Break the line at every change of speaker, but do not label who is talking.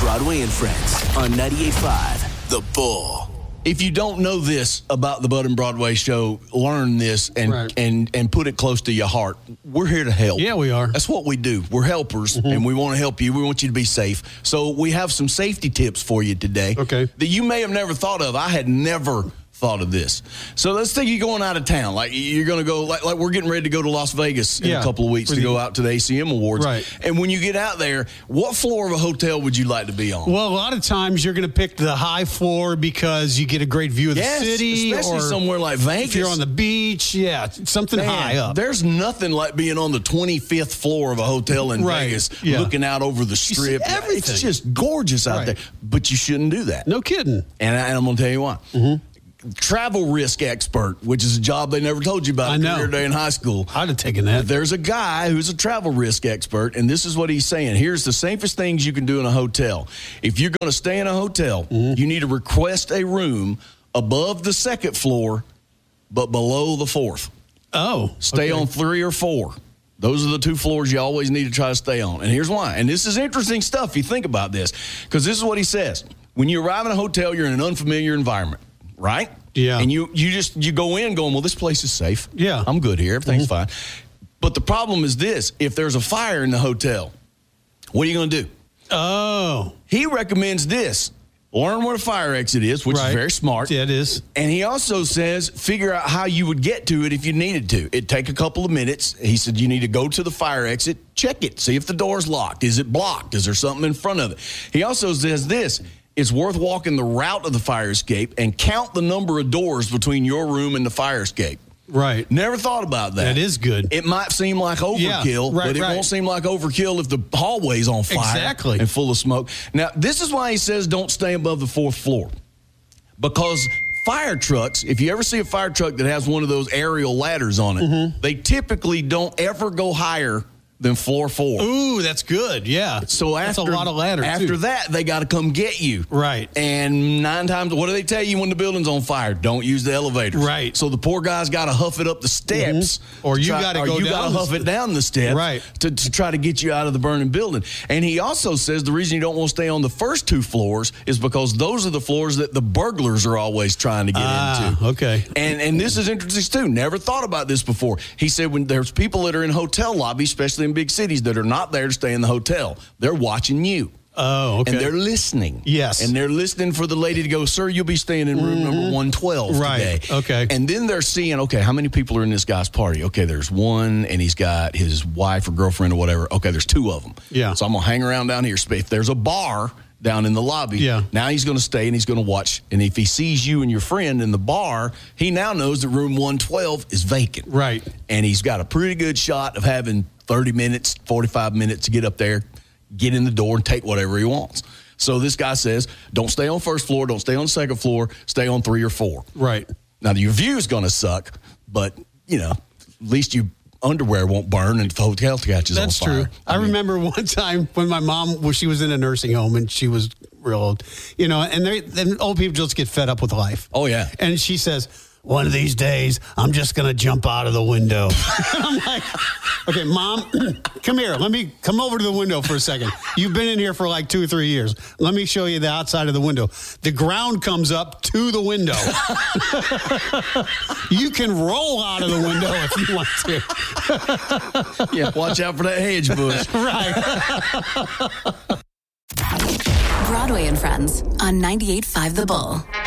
Broadway and Friends on 98.5 The Bull. If you don't know this about the Bud and Broadway show, learn this and put it close to your heart. We're here to help.
Yeah, we are.
That's what we do. We're helpers, and we want to help you. We want you to be safe. So we have some safety tips for you today that you may have never thought of. I had never thought of this. So let's say you're going out of town. Like you're going to go, like we're getting ready to go to Las Vegas in a couple of weeks to go out to the ACM Awards.
Right.
And when you get out there, what floor of a hotel would you like to be on?
Well, a lot of times you're going to pick the high floor because you get a great view of the city.
Especially somewhere like Vegas.
If you're on the beach, something high up.
There's nothing like being on the 25th floor of a hotel in Vegas looking out over the strip. It's just gorgeous out there. But you shouldn't do that.
No kidding.
And I'm going to tell you why. Travel risk expert, which is a job they never told you about in career day in high school.
I'd have taken that.
There's a guy who's a travel risk expert, and this is what he's saying. Here's the safest things you can do in a hotel. If you're going to stay in a hotel, you need to request a room above the second floor, but below the fourth. Stay on 3 or 4. Those are the 2 floors you always need to try to stay on. And here's why. And this is interesting stuff if you think about this, because this is what he says. When you arrive in a hotel, you're in an unfamiliar environment. Right?
Yeah.
And you go in going, well, this place is safe.
Yeah.
I'm good here. Everything's fine. But the problem is this. If there's a fire in the hotel, what are you going to do? He recommends this. Learn what a fire exit is, which is very smart.
Yeah, it is.
And he also says figure out how you would get to it if you needed to. It'd take a couple of minutes. He said you need to go to the fire exit, check it, see if the door's locked. Is it blocked? Is there something in front of it? He also says this. It's worth walking the route of the fire escape and count the number of doors between your room and the fire escape.
Right.
Never thought about that.
That is good.
It might seem like overkill, but it won't seem like overkill if the hallway's on fire and full of smoke. Now, this is why he says don't stay above the 4th floor. Because fire trucks, if you ever see a fire truck that has one of those aerial ladders on it, they typically don't ever go higher than floor 4.
Ooh, that's good. Yeah.
So
that's a lot of ladders.
After that, they got to come get you.
Right.
And 9 times, what do they tell you when the building's on fire? Don't use the elevators.
Right.
So the poor guy's got to huff it up the steps,
or you got to
huff it down the steps, to try to get you out of the burning building. And he also says the reason you don't want to stay on the first 2 floors is because those are the floors that the burglars are always trying to get into.
Okay.
And this is interesting too. Never thought about this before. He said when there's people that are in hotel lobbies, especially in big cities, that are not there to stay in the hotel. They're watching you.
Oh, okay.
And they're listening.
Yes.
And they're listening for the lady to go, sir, you'll be staying in room number 112 today.
Okay.
And then they're seeing, okay, how many people are in this guy's party? Okay, there's 1, and he's got his wife or girlfriend or whatever. Okay, there's 2 of them.
Yeah.
So I'm going to hang around down here. If there's a bar down in the lobby, now he's going to stay and he's going to watch. And if he sees you and your friend in the bar, he now knows that room 112 is vacant.
Right.
And he's got a pretty good shot of having 30 minutes, 45 minutes to get up there, get in the door, and take whatever he wants. So this guy says, don't stay on 1st floor, don't stay on 2nd floor, stay on 3 or 4.
Right.
Now, your view is going to suck, but, at least your underwear won't burn and if the hotel catches on fire.
That's true. I remember one time when my mom, she was in a nursing home, and she was real old, and old people just get fed up with life.
Oh, yeah.
And she says, one of these days, I'm just going to jump out of the window. And I'm like, okay, Mom, come here. Let me come over to the window for a second. You've been in here for like 2 or 3 years. Let me show you the outside of the window. The ground comes up to the window. You can roll out of the window if you want
to. Yeah, watch out for that hedge bush.
Right.
Broadway and Friends on 98.5 The Bull.